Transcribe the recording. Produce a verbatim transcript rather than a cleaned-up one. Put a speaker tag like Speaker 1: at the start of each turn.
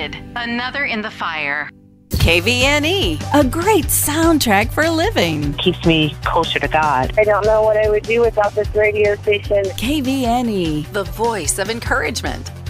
Speaker 1: Started, another in the fire.
Speaker 2: K V N E, a great soundtrack for living.
Speaker 3: Keeps me closer to God.
Speaker 4: I don't know what I would do without this radio station.
Speaker 2: K V N E, the voice of encouragement.